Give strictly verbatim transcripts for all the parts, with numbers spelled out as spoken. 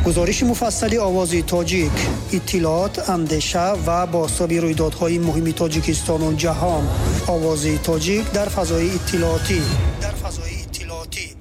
گزارش مفصلی آواز تاجیک، اطلاعات، اندیشه و بازتاب رویدادهای مهم تاجیکستان و جهان. آواز تاجیک در فضای اطلاعاتی. در فضای اطلاعاتی.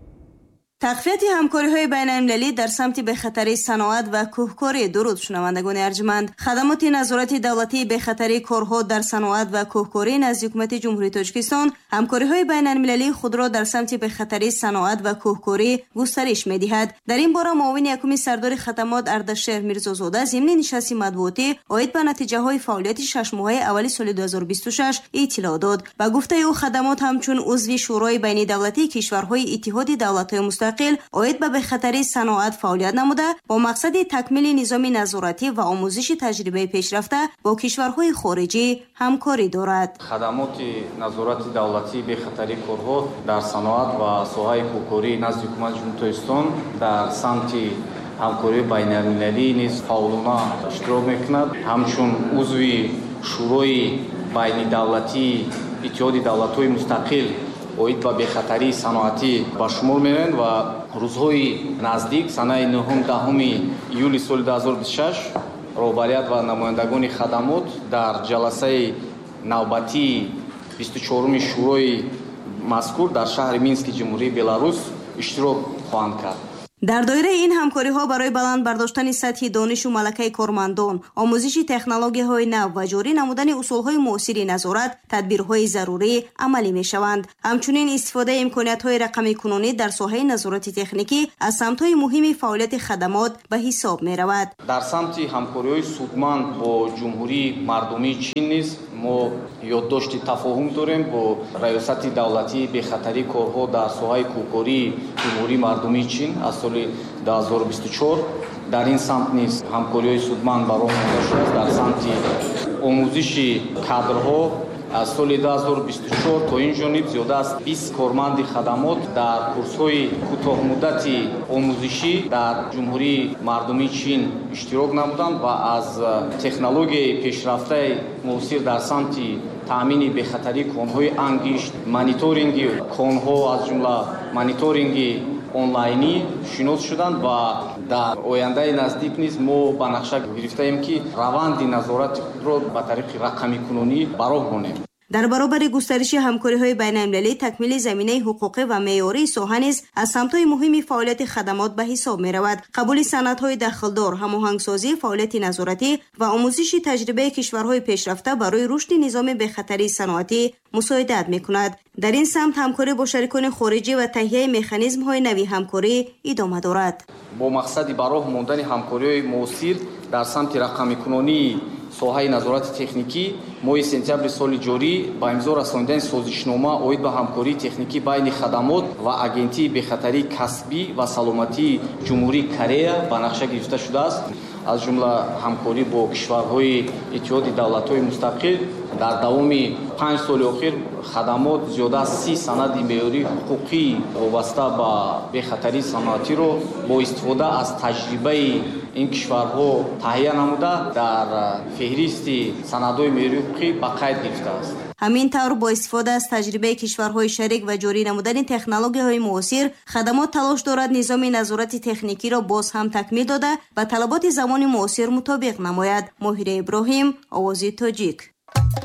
تقویت همکاری‌های بین‌المللی در سمت بخطری صنعت و کوهکاری. درود شنوندگان ارجمند. خدمات نظارت دولتی بخطری کارها در صنعت و کوهکاری نزد حکومت جمهوری تاجیکستان همکاری‌های بین‌المللی خود را در سمت بخطری صنعت و کوهکاری گسترش می‌دهد. در این باره معاون یکم سردار خدمات اردشیر میرزازاده ضمن نشست مطبوعاتی عاید به نتیجه‌های فعالیت شش ماهه اول سال دو هزار و بیست و شش اطلاع داد. به گفته او خدمات همچون عضو شورای بین دولتی کشورهای اتحاد دولت‌های مستقل عاید به بخطری صنعت فعالیت نموده با مقصد تکمیل نظام نظارتی و آموزش تجربه پیشرفته با کشورهای خارجی همکاری دارد. خدمات نظارت دولتی بخطری کارها در صنعت و ساحه کوهکاری نزد حکومت جمهوری تاجیکستان در سمت همکاری بین‌المللی نیز فعالانه اشتراک میکند. همچون عضو شورای بین دولتی اتحاد دولت‌های مستقل оид ба бехатарии саноатӣ ба шумор мераванд ва рӯзҳои наздик санаи нӯҳум даҳуми июли соли ду ҳазору бисту шаш роҳбарият ва намояндагони хадамот дар ҷаласаи навбатии бисту чоруми шӯрои мазкур дар шаҳри Мински ҷумҳурии Беларус иштирок хоҳанд кард. در دایره این همکاری ها برای بلند برداشتن سطح دانش و ملکه کارمندان، آموزش تکنولوژی های نو و جاری نمودن اصول های معاصر نظارت، تدبیرهای ضروری عملی می شوند. همچنین استفاده امکانات های رقمی کنونی در ساحه نظارت تکنیکی از سمت های مهم فعالیت خدمات به حساب می رود. در سمت همکاری های سودمند با جمهوری مردمی چین نیز ما یادداشت تفاهم داریم با ریاست دولتی بخطری کارها در ساحه کوهکاری جمهوری مردمی چین از سال دو هزار و بیست و چهار. در این سمت نیز همکاری‌های سودمند برای مونده شده است. در سمت آموزش کادرها از سال دو هزار و بیست و چهار تا این جانب زیاده از بیست کارمند خدمات در کورس‌های کوتاه مدتی آموزشی در جمهوری مردمی چین اشتراک نمودند و از تکنولوژی پیشرفته معاصر در سمت تامین بخطری کان‌های انگشت، مانیتورینگ کان‌ها از جمله مانیتورینگ онлайни шинос шуданд ва дар ояндаи наздик низ мо ба нақша гирифтаем ки раванди назоратро ба тариқи рақамикунонӣ ба роҳ монем. در برابر گسترش همکاری‌های بین‌المللی تکمیل زمینه حقوقی و معیاری ساحه نیز از سمت‌های مهم فعالیت خدمات به حساب می‌رود. قبول صنعت‌های داخلدار، هماهنگسازی فعالیت نظارتی و آموزش تجربه کشورهای پیشرفته برای رشد نظام بخطری صنعتی مساعدت می‌کند. در این سمت همکاری با شریکان خارجی و تهیه مکانیزم‌های نوی همکاری ادامه دارد. با مقصد به راه ماندن همکاری‌های معاصر در سمت رقمی‌کنونی соҳаи назорати техникӣ моҳи сентябри соли ҷорӣ ба имзо расонидани созишнома оид ба ҳамкории техникӣ байни хадамот ва агентии бехатарии касбӣ ва саломатии ҷумҳурии Корея ба нақша гирифта шудааст. аз ҷумла ҳамкорӣ бо кишварҳои иттиҳоди давлатҳои мустақил дар давоми панҷ соли охир хадамот зиёда аз си санади меъёрии ҳуқуқии вобаста ба бехатарии саноатиро бо истифода аз таҷрибаи ин кишварҳо таҳия намуда дар феҳристи санадҳои меъёрии ҳуқуқӣ ба қайд гирифтааст. همین طور با استفاده از تجربه کشورهای شریک و جاری نمودن تکنولوژی‌های معاصر، خدمات تلاش دارد نظام نظارت تکنیکی را باز هم تکمیل داده و طلبات زمان معاصر مطابق نماید. ماهره ابراهیم، آواز تاجیک.